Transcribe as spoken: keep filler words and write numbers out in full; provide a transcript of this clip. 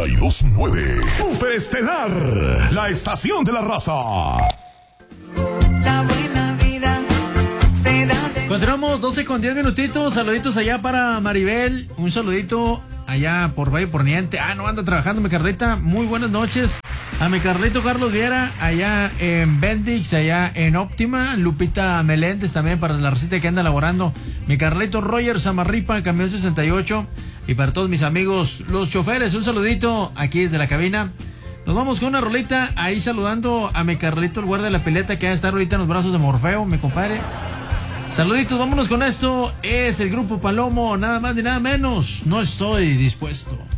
y dos punto nueve. Superestelar, la estación de la raza. La buena vida se da de... Continuamos doce con diez minutitos. Saluditos allá para Maribel. Un saludito allá por Valle Poniente. Ah, no, anda trabajando mi Carlita. Muy buenas noches. A mi Carlito Carlos Viera, allá en Bendix, allá en Óptima. Lupita Meléndez también para la receta que anda elaborando. Mi Carlito Roger Samarripa, camión sesenta y ocho. Y para todos mis amigos, los choferes, un saludito aquí desde la cabina. Nos vamos con una rolita ahí saludando a mi Carlito, el guardia de la pileta, que va a estar ahorita en los brazos de Morfeo, mi compadre. Saluditos, vámonos con esto. Es el grupo Palomo, nada más ni nada menos. No estoy dispuesto.